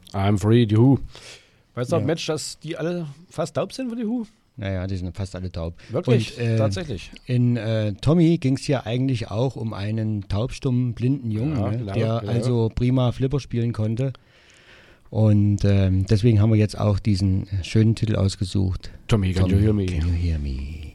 I'm free, die Who. Weißt du noch, Mensch, dass die alle fast taub sind von die Who? Naja, die sind fast alle taub. Wirklich? Und, Tatsächlich? In Tommy ging es ja eigentlich auch um einen taubstummen, blinden Jungen, genau, der also prima Flipper spielen konnte. Und deswegen haben wir jetzt auch diesen schönen Titel ausgesucht. Tommy, can you hear me? Can you hear me?